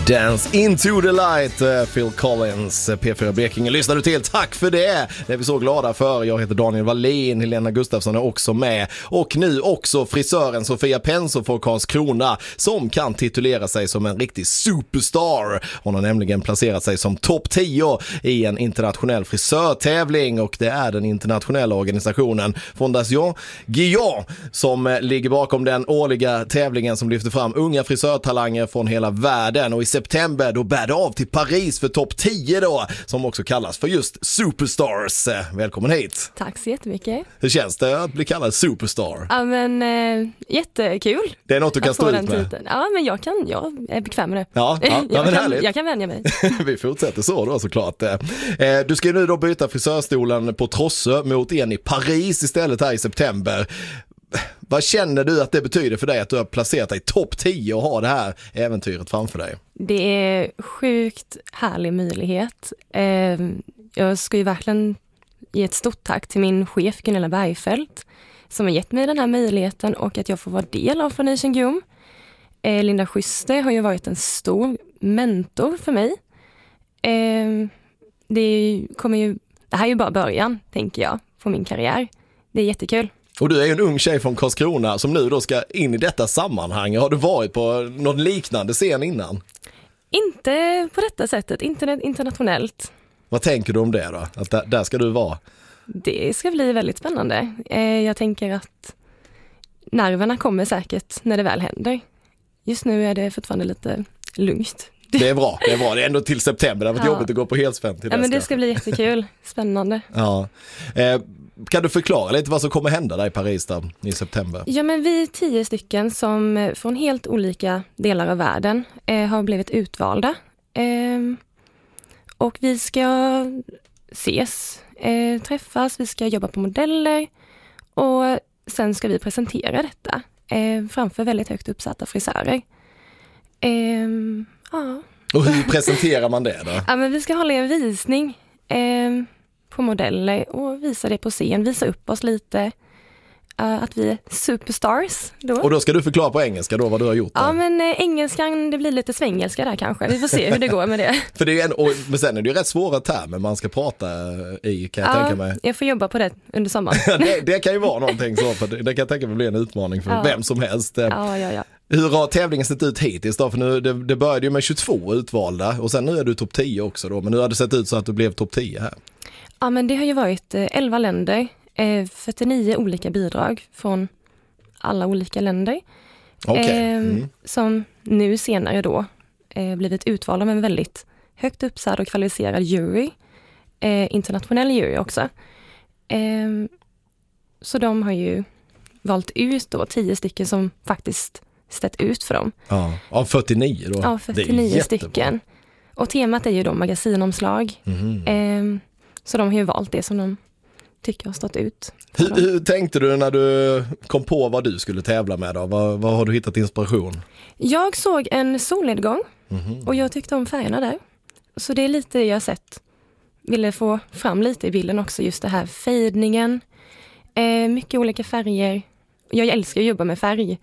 Dance into the light, Phil Collins, P4 Blekinge. Lyssnar du till? Tack för det! Det är vi så glada för. Jag heter Daniel Wallin, Helena Gustafsson är också med. Och nu också frisören Sofia Penso från Karlskrona som kan titulera sig som en riktig superstar. Hon har nämligen placerat sig som topp 10 i en internationell frisörtävling och det är den internationella organisationen Fondation Guillaume som ligger bakom den årliga tävlingen som lyfter fram unga frisörtalanger från hela världen. Och i september då bär det av till Paris för topp 10 då, som också kallas för just Superstars. Välkommen hit. Tack så jättemycket. Hur känns det att bli kallad Superstar? Ja men jättekul. Det är något du kan stå ut med. Titeln. Ja men jag är bekväm med det. Ja men jag kan vänja mig. Vi fortsätter så då såklart. Du ska ju nu då byta frisörstolen på Trossö mot en i Paris istället här i september. Vad känner du att det betyder för dig att du har placerat dig i topp 10 och har det här äventyret framför dig? Det är sjukt härlig möjlighet. Jag ska ju verkligen ge ett stort tack till min chef Gunilla Bergfeldt som har gett mig den här möjligheten och att jag får vara del av Fondation Guillaume. Linda Schuster har ju varit en stor mentor för mig. Det här är ju bara början, tänker jag, på min karriär. Det är jättekul. Och du är ju en ung tjej från Karlskrona som nu då ska in i detta sammanhang. Har du varit på någon liknande scen innan? Inte på detta sättet, inte internationellt. Vad tänker du om det då? Att där ska du vara? Det ska bli väldigt spännande. Jag tänker att nerverna kommer säkert när det väl händer. Just nu är det fortfarande lite lugnt. Det är bra. Det är ändå till september. Det har varit jobbigt att gå på helspänt till det. Ja, men det ska bli jättekul. Spännande. Ja. Kan du förklara lite vad som kommer hända där i Paris där, i september? Ja, men vi är 10 stycken som från helt olika delar av världen har blivit utvalda. Och vi ska ses, träffas, vi ska jobba på modeller och sen ska vi presentera detta framför väldigt högt uppsatta frisörer. Ja. Och hur presenterar man det då? Ja, men vi ska hålla en visning på modeller och visa det på scen, visa upp oss lite, att vi är superstars då. Och då ska du förklara på engelska då vad du har gjort där. Ja, men engelskan, det blir lite svengelska där kanske. Vi får se hur det går med det. För det är men sen är det ju rätt svåra termer man ska prata i, kan jag tänka mig. Jag får jobba på det under sommaren. det kan ju vara någonting så, för det kan jag tänka mig bli en utmaning för vem som helst. Ja. Hur har tävlingen sett ut hittills då? För nu, det började ju med 22 utvalda och sen nu är du topp 10 också då. Men nu har det sett ut så att du blev topp 10 här. Ja, men det har ju varit 11 länder, 49 olika bidrag från alla olika länder. Som nu senare då blivit utvalda med en väldigt högt uppsatt och kvalificerad jury. Internationell jury också. Så de har ju valt ut då 10 stycken som faktiskt ställt ut för dem. Ja, av 49 då? Ja, 49 stycken. Och temat är ju då magasinomslag. Så de har ju valt det som de tycker har stått ut. Hur tänkte du när du kom på vad du skulle tävla med då? Vad har du hittat inspiration? Jag såg en solnedgång och jag tyckte om färgerna där. Så det är lite jag har sett. Ville få fram lite i bilden också, just det här fejdningen. Mycket olika färger. Jag älskar att jobba med färg.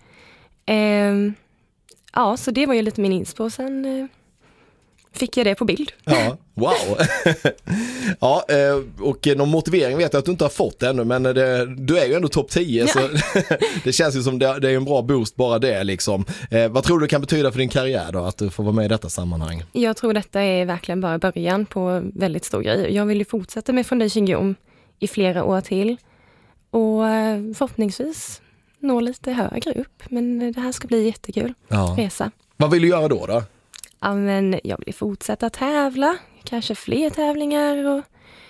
Ja, så det var ju lite min inspo. Sen fick jag det på bild. Ja, wow. Ja, och någon motivering vet jag att du inte har fått ännu, men du är ju ändå topp 10 så det känns ju som det är en bra boost bara det liksom. Vad tror du kan betyda för din karriär då, att du får vara med i detta sammanhang? Jag tror detta är verkligen bara början på väldigt stor grej. Jag vill ju fortsätta med Fondation Guillaume i flera år till och förhoppningsvis nå lite högre upp, men det här ska bli jättekul resa. Vad vill du göra då? Ja, men jag vill fortsätta tävla, kanske fler tävlingar och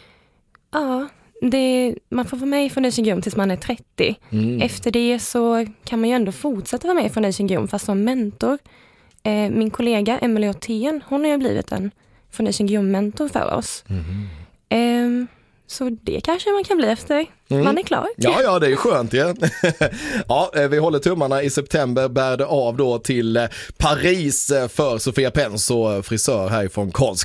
man får vara med i Fondation Guillaume tills man är 30. Efter det så kan man ju ändå fortsätta vara med i Fondation Guillaume fast som mentor. Min kollega Emelie Othén, hon har ju blivit en Fondation Guillaume-mentor för oss. Så det kanske man kan bli efter man är klar. Ja, det är ju skönt. Ja, vi håller tummarna. I september bär det av då till Paris för Sofia Penso, frisör härifrån Karlskrona.